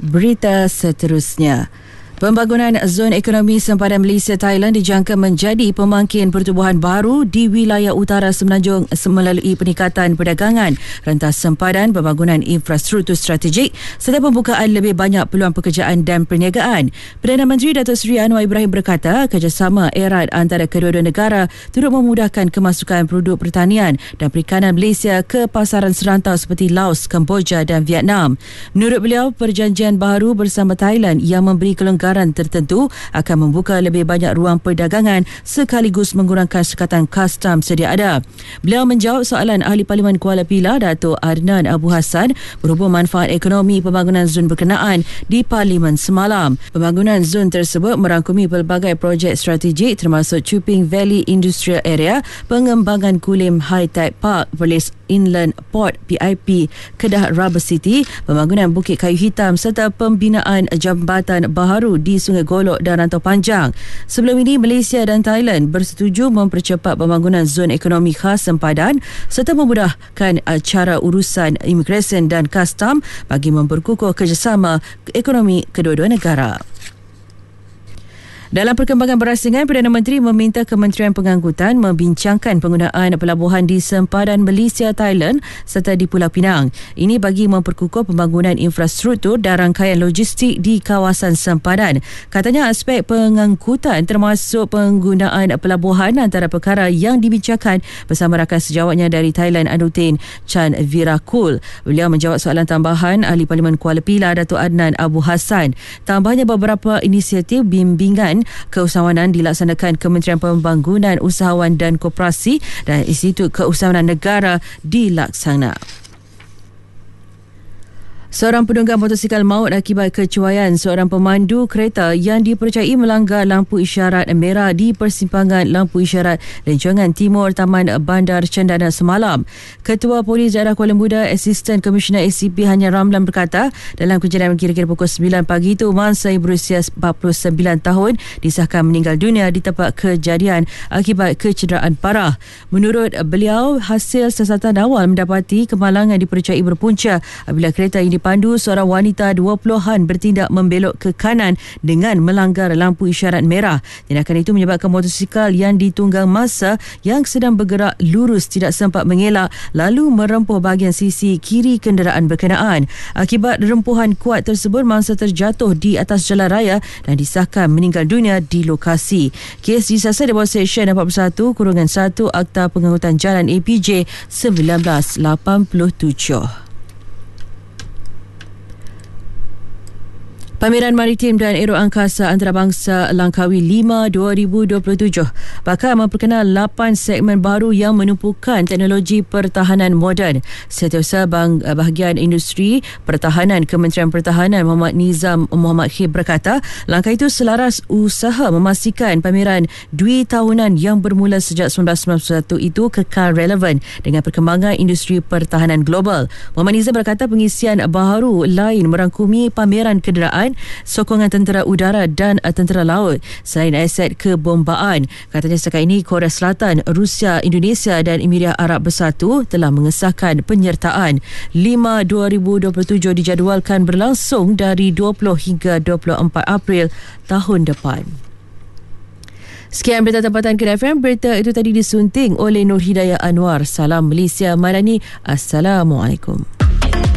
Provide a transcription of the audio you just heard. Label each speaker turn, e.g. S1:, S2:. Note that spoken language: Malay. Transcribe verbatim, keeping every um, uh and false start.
S1: Berita seterusnya. Pembangunan Zon Ekonomi Sempadan Malaysia Thailand dijangka menjadi pemangkin pertubuhan baru di wilayah utara Semenanjung melalui peningkatan perdagangan, rentas sempadan, pembangunan infrastruktur strategik serta pembukaan lebih banyak peluang pekerjaan dan perniagaan. Perdana Menteri Datuk Seri Anwar Ibrahim berkata kerjasama erat antara kedua-dua negara turut memudahkan kemasukan produk pertanian dan perikanan Malaysia ke pasaran serantau seperti Laos, Kemboja dan Vietnam. Menurut beliau, perjanjian baru bersama Thailand yang memberi kelonggaran tertentu akan membuka lebih banyak ruang perdagangan sekaligus mengurangkan sekatan custom sedia ada. Beliau menjawab soalan Ahli Parlimen Kuala Pilah Datuk Adnan Abu Hassan berhubung manfaat ekonomi pembangunan zon berkenaan di Parlimen semalam. Pembangunan zon tersebut merangkumi pelbagai projek strategik termasuk Chuping Valley Industrial Area, pengembangan Kulim High Tech Park, Perlis Inland Port P I P, Kedah Rubber City, pembangunan Bukit Kayu Hitam serta pembinaan jambatan baharu di Sungai Golok dan Rantau Panjang. Sebelum ini, Malaysia dan Thailand bersetuju mempercepat pembangunan zon ekonomi khas sempadan serta memudahkan cara urusan imigresen dan kastam bagi memperkukuh kerjasama ekonomi kedua-dua negara. Dalam perkembangan berasingan, Perdana Menteri meminta Kementerian Pengangkutan membincangkan penggunaan pelabuhan di sempadan Malaysia Thailand serta di Pulau Pinang. Ini bagi memperkukuh pembangunan infrastruktur dan rangkaian logistik di kawasan sempadan. Katanya aspek pengangkutan termasuk penggunaan pelabuhan antara perkara yang dibincangkan bersama rakan sejawatnya dari Thailand Anutin Chan Virakul. Beliau menjawab soalan tambahan Ahli Parlimen Kuala Pilah Datuk Adnan Abu Hassan. Tambahnya, beberapa inisiatif bimbingan keusahawanan dilaksanakan Kementerian Pembangunan Usahawan dan Koperasi dan Institut Keusahawanan Negara dilaksana. Seorang penunggang motosikal maut akibat kecuaian seorang pemandu kereta yang dipercayai melanggar lampu isyarat merah di persimpangan lampu isyarat Lencongan Timur Taman Bandar Cendana semalam. Ketua Polis Daerah Kuala Muda, Asisten Komisioner A C P Hanya Ramlan berkata, dalam kejadian kira-kira pukul sembilan pagi itu, mangsa yang berusia empat puluh sembilan tahun disahkan meninggal dunia di tempat kejadian akibat kecederaan parah. Menurut beliau, hasil siasatan awal mendapati kemalangan dipercayai berpunca apabila kereta ini pandu seorang wanita dua puluhan bertindak membelok ke kanan dengan melanggar lampu isyarat merah. Tindakan itu menyebabkan motosikal yang ditunggang massa yang sedang bergerak lurus tidak sempat mengelak lalu merempuh bahagian sisi kiri kenderaan berkenaan. Akibat rempuhan kuat tersebut, mangsa terjatuh di atas jalan raya dan disahkan meninggal dunia di lokasi. Kes disiasat di bawah Seksyen empat puluh satu kurungan satu Akta Pengangkutan Jalan A P J seribu sembilan ratus lapan puluh tujuh. Pameran Maritim dan Aeroangkasa Antarabangsa Langkawi lima dua ribu dua puluh tujuh bakal memperkenal lapan segmen baru yang menumpukan teknologi pertahanan moden. Setiausaha Bahagian Industri Pertahanan Kementerian Pertahanan Muhammad Nizam Muhammad Khib berkata, langkah itu selaras usaha memastikan pameran dwi tahunan yang bermula sejak seribu sembilan ratus sembilan puluh satu itu kekal relevan dengan perkembangan industri pertahanan global. Muhammad Nizam berkata pengisian baharu lain merangkumi pameran kenderaan, sokongan tentera udara dan tentera laut selain aset kebombaan. Katanya setakat ini Korea Selatan, Rusia, Indonesia dan Emirat Arab Bersatu telah mengesahkan penyertaan. lima dua ribu dua puluh tujuh dijadualkan berlangsung dari dua puluh hingga dua puluh empat April tahun depan. Sekian berita tempatan Kedah F M. Berita itu tadi disunting oleh Nur Hidayah Anwar. Salam Malaysia Madani. Assalamualaikum.